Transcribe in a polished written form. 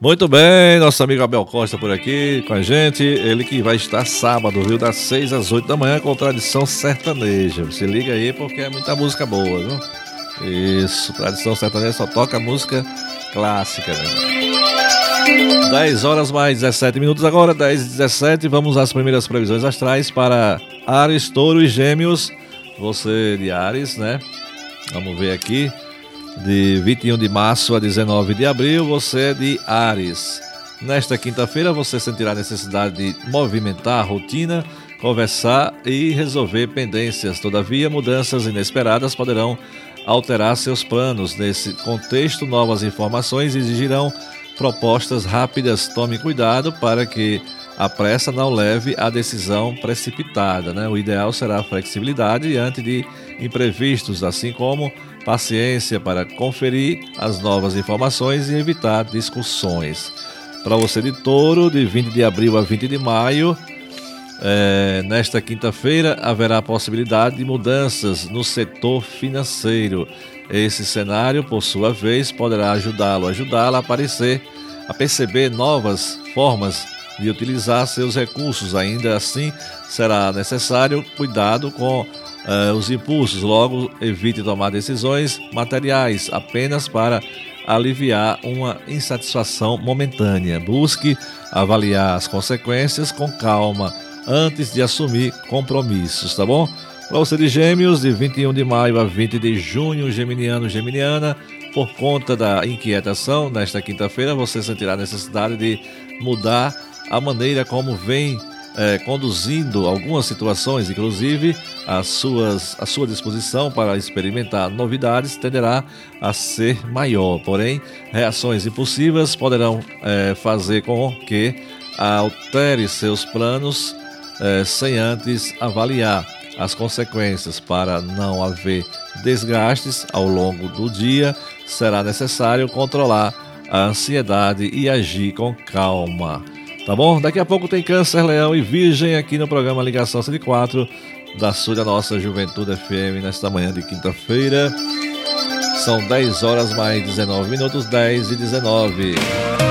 Muito bem, nosso amigo Abel Costa por aqui com a gente. Ele que vai estar sábado, viu? Das 6 às 8 da manhã com Tradição Sertaneja. Se liga aí porque é muita música boa, viu? Isso, Tradição Sertaneja só toca música clássica, né? 10 horas mais 17 minutos agora, 10h17. Vamos às primeiras previsões astrais para Áries, Touro e Gêmeos. Você de Áries, né? Vamos ver aqui. De 21 de março a 19 de abril, você é de Áries. Nesta quinta-feira, você sentirá a necessidade de movimentar a rotina, conversar e resolver pendências. Todavia, mudanças inesperadas poderão alterar seus planos. Nesse contexto, novas informações exigirão propostas rápidas. Tome cuidado para que a pressa não leve à decisão precipitada, né? O ideal será a flexibilidade diante de imprevistos, assim como paciência para conferir as novas informações e evitar discussões. Para você de Touro, de 20 de abril a 20 de maio, nesta quinta-feira haverá a possibilidade de mudanças no setor financeiro. Esse cenário, por sua vez, poderá ajudá-la a perceber novas formas de utilizar seus recursos. Ainda assim, será necessário cuidado com os impulsos. Logo, evite tomar decisões materiais apenas para aliviar uma insatisfação momentânea. Busque avaliar as consequências com calma antes de assumir compromissos, tá bom? Para você de Gêmeos, de 21 de maio a 20 de junho, geminiano, geminiana, por conta da inquietação, nesta quinta-feira você sentirá a necessidade de mudar a maneira como vem conduzindo algumas situações, inclusive a sua disposição para experimentar novidades tenderá a ser maior. Porém, reações impulsivas poderão fazer com que altere seus planos sem antes avaliar as consequências. Para não haver desgastes ao longo do dia, será necessário controlar a ansiedade e agir com calma. Tá bom? Daqui a pouco tem Câncer, Leão e Virgem aqui no programa Ligação 104 da nossa Juventude FM nesta manhã de quinta-feira. São 10 horas mais 19 minutos, 10h19.